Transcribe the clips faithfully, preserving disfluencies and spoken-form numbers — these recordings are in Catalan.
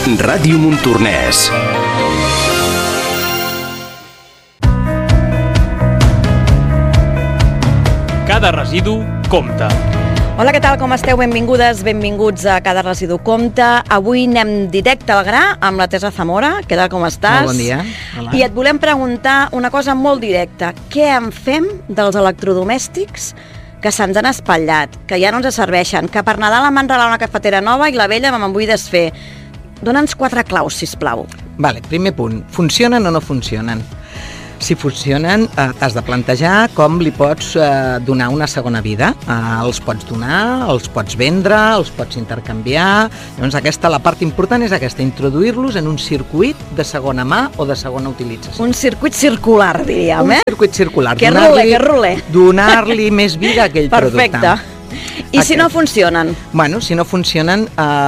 Ràdio Montornès. Cada residu compta. Hola, què tal? Com esteu? Benvingudes, benvinguts a Cada residu compta. Avui anem directe al gra amb la Teresa Zamora. Què tal, com estàs? Molt bon dia. Hola. I et volem preguntar una cosa molt directa. Què en fem dels electrodomèstics que se'ns han espatllat, que ja no ens serveixen, que per Nadal em van regalar una cafetera nova i la vella me me'n vull desfer? Dona'ns quatre claus, sisplau. Vale, primer punt. Funcionen o no funcionen? Si funcionen, eh, t'has de plantejar com li pots eh, donar una segona vida. Eh, els pots donar, els pots vendre, els pots intercanviar. Llavors, aquesta, la part important és aquesta, introduir-los en un circuit de segona mà o de segona utilització. Un circuit circular, diríem, eh? Un circuit circular. Que rule, que rule. Donar-li més vida a aquell Perfecte. producte. I Aquest. si no funcionen? Bueno, si no funcionen,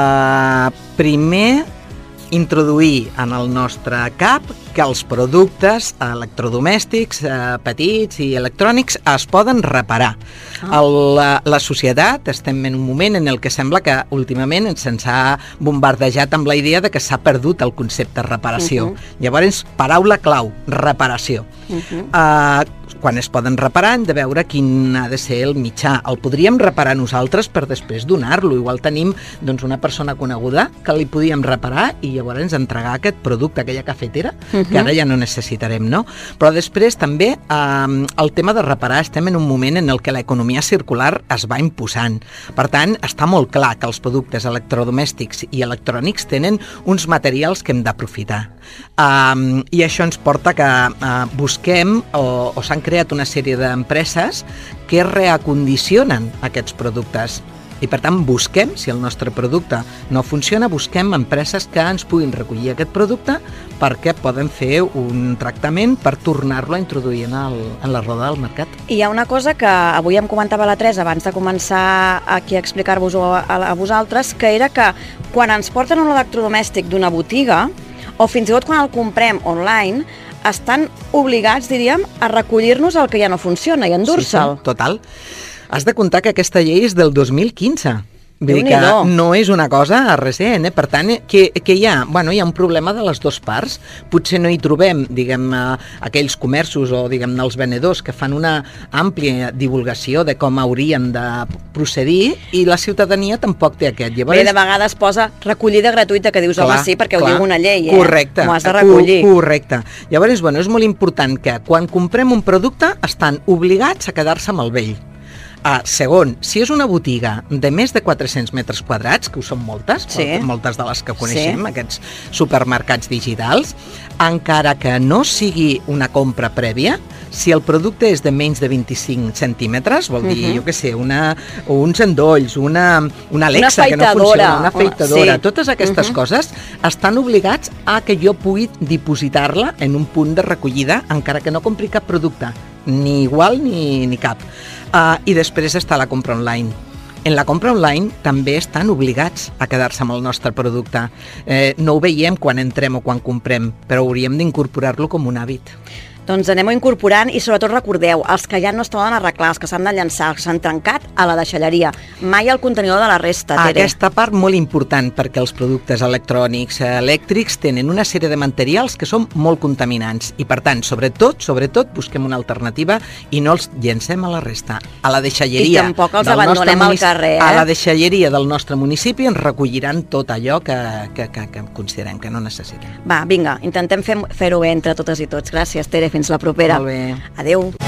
eh, primer introduir en el nostre cap que els productes electrodomèstics eh, petits i electrònics es poden reparar. Ah. El, la, la societat estem en un moment en el que sembla que últimament se'ns ha bombardejat amb la idea de que s'ha perdut el concepte de reparació. Uh-huh. Llavors, paraula clau, reparació. Uh-huh. Uh, quan es poden reparar hem de veure quin ha de ser el mitjà. El podríem reparar nosaltres per després donar-lo. Igual tenim doncs, una persona coneguda que li podíem reparar i llavors entregar aquest producte, aquella cafetera, uh-huh. que ara ja no necessitarem, no? Però després també eh, el tema de reparar, estem en un moment en el que l'economia circular es va imposant. Per tant, està molt clar que els productes electrodomèstics i electrònics tenen uns materials que hem d'aprofitar. Um, I això ens porta que uh, busquem o, o s'han creat una sèrie d'empreses que reacondicionen aquests productes. I per tant busquem, si el nostre producte no funciona, busquem empreses que ens puguin recollir aquest producte perquè poden fer un tractament per tornar-lo a introduir en, el, en la roda del mercat. I hi ha una cosa que avui em comentava la Teresa abans de començar aquí a explicar-vos-ho a, a vosaltres, que era que quan ens porten un electrodomèstic d'una botiga o fins i tot quan el comprem online, estan obligats, diríem, a recollir-nos el que ja no funciona i endur-se'l. Sí, sí, total. Has de comptar que aquesta llei és del dos mil quinze. Vull dir que no és una cosa recent, eh? Per tant, que, que hi ha, bueno, hi ha un problema de les dues parts. Potser no hi trobem, diguem, aquells comerços o, diguem, els venedors que fan una àmplia divulgació de com haurien de procedir i la ciutadania tampoc té aquest. Llavors, bé, de vegades posa recollida gratuïta, que dius, home, sí, perquè clar, ho diu una llei, eh? Correcte. M'ho has de recollir. Correcte. Llavors, bueno, és molt important que quan comprem un producte estan obligats a quedar-se amb el vell. Uh, segon, si és una botiga de més de quatre-cents metres quadrats, que ho són moltes, sí. moltes de les que coneixem, sí. aquests supermercats digitals, encara que no sigui una compra prèvia, si el producte és de menys de vint-i-cinc centímetres, vol dir, uh-huh. jo què sé, una, uns endolls, una, una Alexa que no funciona, una afeitadora, sí. totes aquestes uh-huh. coses estan obligats a que jo pugui dipositar-la en un punt de recollida, encara que no compri cap producte, ni igual ni, ni cap. Uh, I després està la compra online. En la compra online també estan obligats a quedar-se amb el nostre producte. Eh, no ho veiem quan entrem o quan comprem, però hauríem d'incorporar-lo com un hàbit. Doncs anem-ho incorporant i sobretot recordeu, els que ja no es poden arreglar, els que s'han de llançar, els que s'han trencat, a la deixalleria. Mai al contenidor de la resta, Tere. Aquesta part molt important, perquè els productes electrònics, elèctrics, tenen una sèrie de materials que són molt contaminants i, per tant, sobretot, sobretot, busquem una alternativa i no els llencem a la resta. A la deixalleria... I tampoc els abandonem al carrer, eh? A la deixalleria del nostre municipi ens recolliran tot allò que, que, que, que considerem que no necessitem. Va, vinga, intentem fer, fer-ho bé entre totes i tots. Gràcies, Tere. Fins la propera. Molt bé. Adéu.